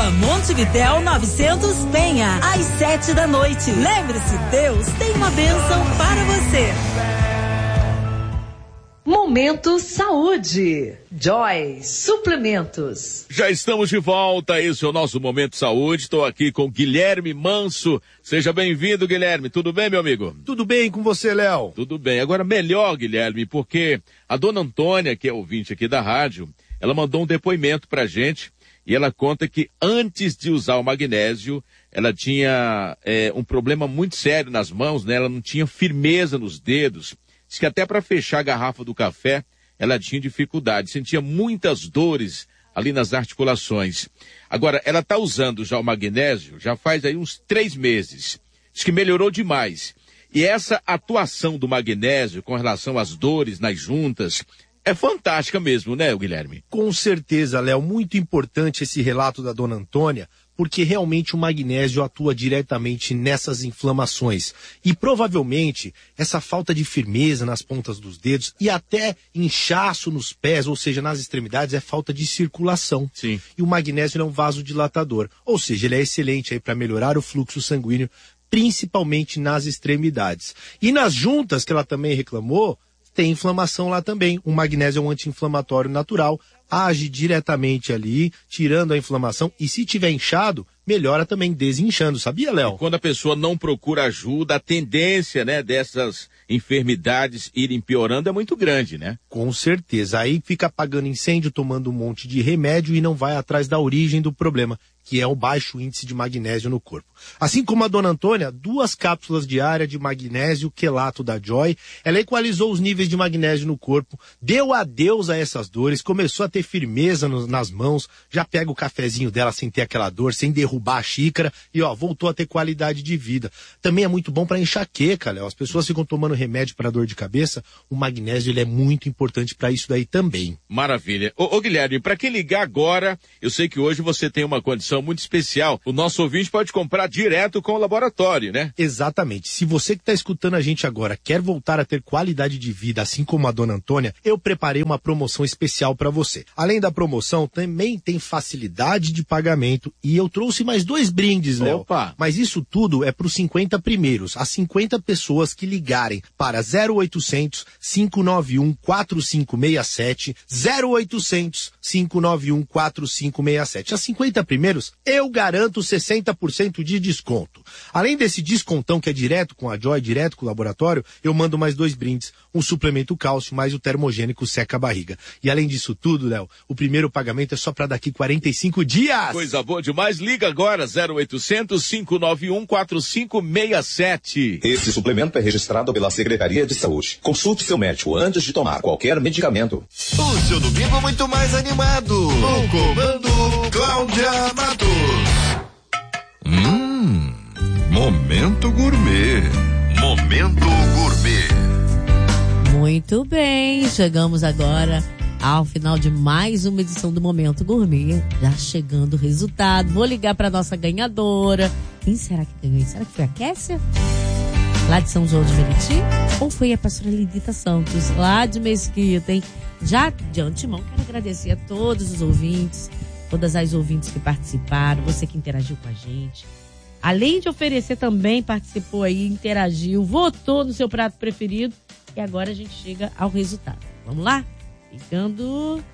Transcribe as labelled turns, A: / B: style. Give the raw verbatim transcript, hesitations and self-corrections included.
A: Rua Montevidéu novecentos, Penha, às sete da noite. Lembre-se, Deus tem uma bênção para você.
B: Momento Saúde. Joy Suplementos.
C: Já estamos de volta, esse é o nosso Momento Saúde. Estou aqui com Guilherme Manso. Seja bem-vindo, Guilherme. Tudo bem, meu amigo?
D: Tudo bem com você, Léo?
C: Tudo bem. Agora, melhor, Guilherme, porque a dona Antônia, que é ouvinte aqui da rádio, ela mandou um depoimento pra gente e ela conta que antes de usar o magnésio, ela tinha é, um problema muito sério nas mãos, né? Ela não tinha firmeza nos dedos. Diz que até para fechar a garrafa do café, ela tinha dificuldade, sentia muitas dores ali nas articulações. Agora, ela está usando já o magnésio, já faz aí uns três meses. Diz que melhorou demais. E essa atuação do magnésio com relação às dores nas juntas é fantástica mesmo, né, Guilherme?
D: Com certeza, Léo. Muito importante esse relato da dona Antônia, porque realmente o magnésio atua diretamente nessas inflamações. E provavelmente essa falta de firmeza nas pontas dos dedos e até inchaço nos pés, ou seja, nas extremidades, é falta de circulação.
C: Sim.
D: E o magnésio é um vasodilatador, ou seja, ele é excelente aí para melhorar o fluxo sanguíneo, principalmente nas extremidades. E nas juntas, que ela também reclamou, tem inflamação lá também. O magnésio é um anti-inflamatório natural, age diretamente ali, tirando a inflamação, e se tiver inchado, melhora também desinchando, sabia, Léo?
C: E quando a pessoa não procura ajuda, a tendência, né, dessas enfermidades irem piorando é muito grande, né?
D: Com certeza. Aí fica apagando incêndio, tomando um monte de remédio e não vai atrás da origem do problema, que é o baixo índice de magnésio no corpo. Assim como a dona Antônia, duas cápsulas diárias de magnésio quelato da Joy, ela equalizou os níveis de magnésio no corpo, deu adeus a essas dores, começou a ter firmeza no, nas mãos, já pega o cafezinho dela sem ter aquela dor, sem derrubar a xícara e ó, voltou a ter qualidade de vida. Também é muito bom para enxaqueca, Léo. As pessoas ficam tomando remédio para dor de cabeça, o magnésio ele é muito importante para isso daí também.
C: Maravilha. Ô, ô Guilherme, para quem ligar agora, eu sei que hoje você tem uma condição muito especial. O nosso ouvinte pode comprar direto com o laboratório, né?
D: Exatamente. Se você que está escutando a gente agora quer voltar a ter qualidade de vida, assim como a dona Antônia, eu preparei uma promoção especial para você. Além da promoção, também tem facilidade de pagamento e eu trouxe mais dois brindes, Léo.
C: Opa!
D: Mas isso tudo é para os cinquenta primeiros, as cinquenta pessoas que ligarem para zero oitocentos, cinco nove um, quatro cinco seis sete, zero oitocentos, cinco nove um, quatro cinco seis sete. As cinquenta primeiros, eu garanto sessenta por cento de desconto. Além desse descontão que é direto com a Joy, direto com o laboratório, eu mando mais dois brindes, um suplemento cálcio mais o termogênico seca a barriga. E além disso tudo, Léo, o primeiro pagamento é só para daqui quarenta e cinco dias.
C: Coisa boa demais. Liga agora, zero oitocentos, cinco nove um, quatro cinco seis sete.
E: Esse suplemento é registrado pela Secretaria de Saúde. Consulte seu médico antes de tomar qualquer medicamento.
F: O seu domingo muito mais animado. O comando Cláudia Matos. Hum, momento gourmet. Momento gourmet.
G: Muito bem, chegamos agora ao final de mais uma edição do Momento Gourmet. Já chegando o resultado. Vou ligar para nossa ganhadora. Quem será que ganhou? Será que foi a Kessia? Lá de São João de Meriti? Ou foi a pastora Lidita Santos, lá de Mesquita, hein? Já de antemão, quero agradecer a todos os ouvintes, todas as ouvintes que participaram, você que interagiu com a gente. Além de oferecer também, participou aí, interagiu, votou no seu prato preferido. E agora a gente chega ao resultado. Vamos lá? Ficando